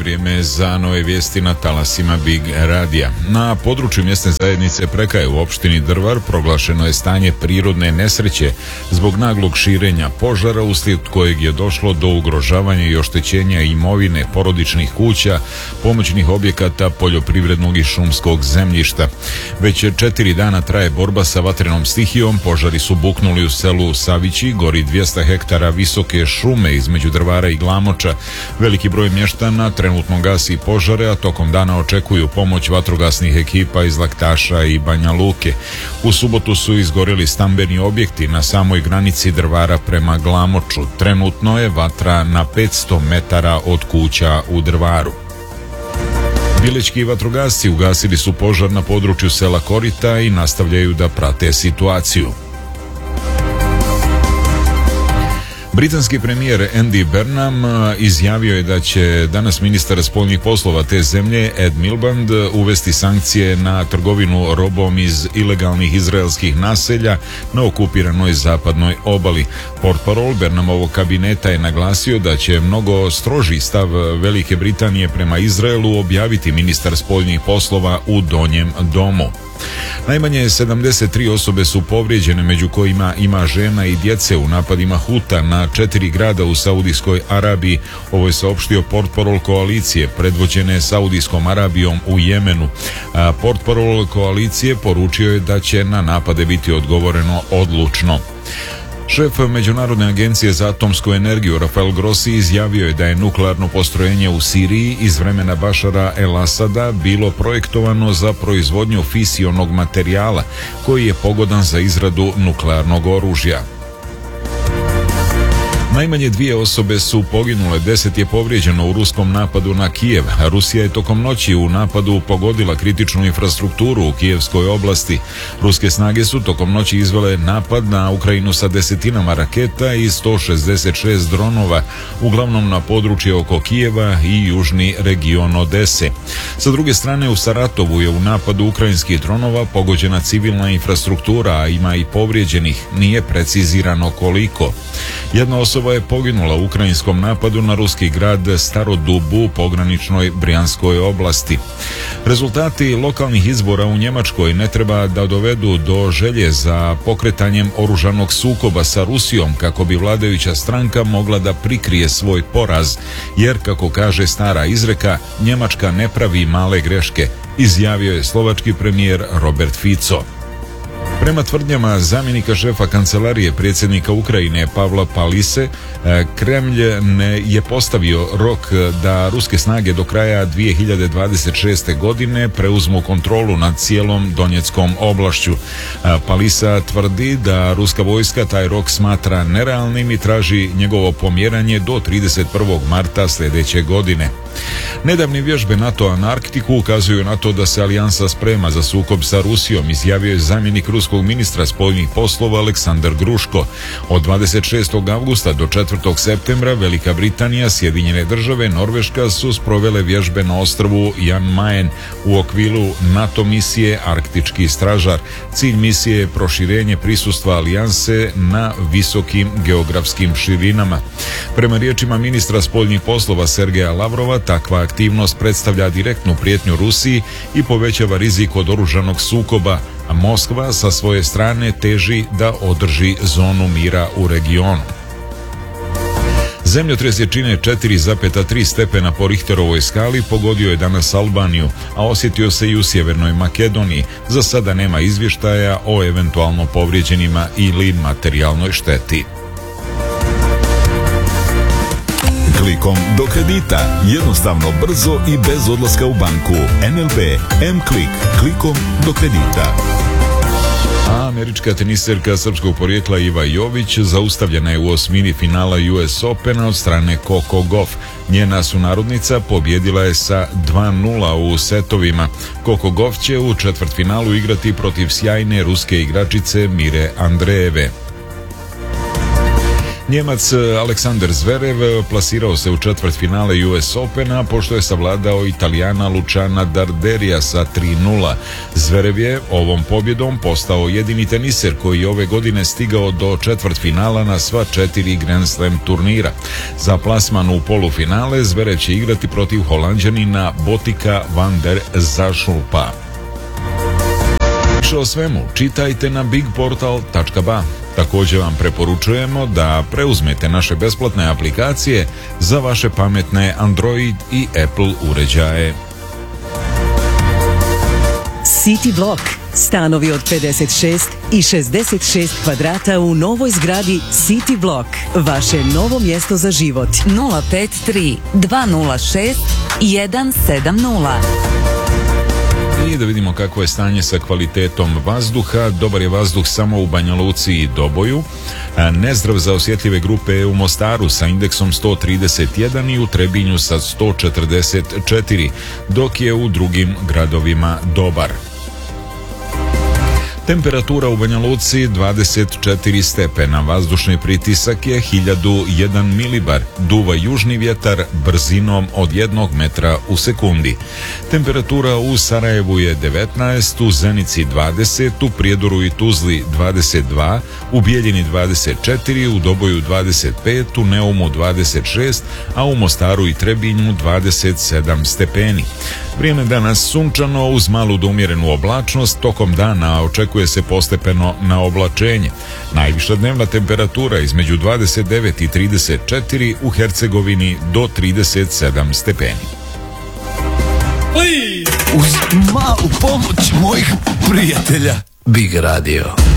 vrijeme za nove vijesti na talasima Big Radija. Na području mjesne zajednice Prekaje u opštini Drvar proglašeno je stanje prirodne nesreće zbog naglog širenja požara uslijed kojeg je došlo do ugrožavanja i oštećenja imovine, porodičnih kuća, pomoćnih objekata, poljoprivrednog i šumskog zemljišta. Već 4 dana traje borba sa vatrenom stihijom. Požari su buknuli u selu Savići, gori 200 hektara visoke šume između Drvara i Glamoča. Veliki broj mještana trenutno gasi požare, a tokom dana očekuju pomoć vatrogasnih ekipa iz Laktaša i Banja Luke. U subotu su izgoreli stambeni objekti na samoj granici Drvara prema Glamoču. Trenutno je vatra na 500 metara od kuća u Drvaru. Bilećki vatrogasci ugasili su požar na području sela Korita i nastavljaju da prate situaciju. Britanski premijer Andy Burnham izjavio je da će danas ministar spoljnih poslova te zemlje Ed Miliband uvesti sankcije na trgovinu robom iz ilegalnih izraelskih naselja na okupiranoj zapadnoj obali. Portparol Burnhamovog kabineta je naglasio da će mnogo stroži stav Velike Britanije prema Izraelu objaviti ministar spoljnih poslova u Donjem domu. Najmanje 73 osobe su povrijeđene, među kojima ima žena i djece u napadima Huta na 4 grada u Saudijskoj Arabiji. Ovo je saopštio portparol koalicije predvođene Saudijskom Arabijom u Jemenu. Portparol koalicije poručio je da će na napade biti odgovoreno odlučno. Šef Međunarodne agencije za atomsku energiju Rafael Grossi izjavio je da je nuklearno postrojenje u Siriji iz vremena Bašara el-Asada bilo projektovano za proizvodnju fisionog materijala koji je pogodan za izradu nuklearnog oružja. Najmanje 2 osobe su poginule, 10 je povrijeđeno u ruskom napadu na Kijev. Rusija je tokom noći u napadu pogodila kritičnu infrastrukturu u Kijevskoj oblasti. Ruske snage su tokom noći izvele napad na Ukrajinu sa desetinama raketa i 166 dronova, uglavnom na područje oko Kijeva i južni region Odese. Sa druge strane, u Saratovu je u napadu ukrajinskih dronova pogođena civilna infrastruktura, a ima i povrijeđenih, nije precizirano koliko. Jedna osoba je poginula u ukrajinskom napadu na ruski grad Starodubu u pograničnoj Brijanskoj oblasti. Rezultati lokalnih izbora u Njemačkoj ne treba da dovedu do želje za pokretanjem oružanog sukoba sa Rusijom kako bi vladajuća stranka mogla da prikrije svoj poraz, jer, kako kaže stara izreka, Njemačka ne pravi male greške, izjavio je slovački premijer Robert Fico. Prema tvrdnjama zamjenika šefa kancelarije predsjednika Ukrajine Pavla Palise, Kremlj je postavio rok da ruske snage do kraja 2026. godine preuzmu kontrolu nad cijelom Donjeckom oblašću. Palisa tvrdi da ruska vojska taj rok smatra nerealnim i traži njegovo pomjeranje do 31. marta sljedeće godine. Nedavne vježbe NATO-a na Arktiku ukazuju na to da se alijansa sprema za sukob sa Rusijom, izjavio je zamjenik ruskog ministra spoljnih poslova Aleksandar Gruško. Od 26. avgusta do 4. septembra Velika Britanija, Sjedinjene države, Norveška su sprovele vježbe na ostrvu Jan Mayen u okviru NATO misije Arktički stražar. Cilj misije je proširenje prisustva alijanse na visokim geografskim širinama. Prema riječima ministra spoljnih poslova Sergeja Lavrova, takva aktivnost predstavlja direktnu prijetnju Rusiji i povećava rizik od oružanog sukoba, a Moskva sa svoje strane teži da održi zonu mira u regionu. Zemljotres jačine 4,3 stepena po Richterovoj skali pogodio je danas Albaniju, a osjetio se i u Sjevernoj Makedoniji. Za sada nema izvještaja o eventualno povrijeđenima ili materijalnoj šteti. Klikom do kredita. Jednostavno, brzo i bez odlaska u banku. NLB M-Klik. Klikom do kredita. A američka teniserka srpskog porijekla Iva Jović zaustavljena je u osmini finala US Opena od strane Coco Gauff. Njena sunarodnica pobjedila je sa 2:0 u setovima. Coco Gauff će u četvrtfinalu igrati protiv sjajne ruske igračice Mire Andreeve. Njemac Aleksander Zverev plasirao se u četvrtfinale US Opena pošto je savladao Italijana Luciana Darderija sa 3:0. Zverev je ovom pobjedom postao jedini teniser koji je ove godine stigao do četvrtfinala na sva 4 Grand Slam turnira. Za plasman u polufinale Zverev će igrati protiv Holanđanina Botika van der Zašulpa. Više o svemu čitajte na bigportal.ba. Također vam preporučujemo da preuzmete naše besplatne aplikacije za vaše pametne Android i Apple uređaje. City Block. Stanovi od 56 i 66 kvadrata u novoj zgradi City Block. Vaše novo mjesto za život. 053 206 170. I da vidimo kako je stanje sa kvalitetom vazduha. Dobar je vazduh samo u Banja Luci i Doboju. Nezdrav za osjetljive grupe je u Mostaru sa indeksom 131 i u Trebinju sa 144, dok je u drugim gradovima dobar. Temperatura u Banja Luci 24 stepena, vazdušni pritisak je 1001 milibar, duva južni vjetar brzinom od 1 metra u sekundi. Temperatura u Sarajevu je 19, u Zenici 20, u Prijedoru i Tuzli 22, u Bijeljini 24, u Doboju 25, u Neumu 26, a u Mostaru i Trebinju 27 stepeni. Vrijeme danas sunčano uz malu do umjerenu oblačnost, tokom dana očekuje se postepeno na oblačenje. Najviša dnevna temperatura između 29 i 34, u Hercegovini do 37 stepeni. Uz malu pomoć mojih prijatelja Big Radio.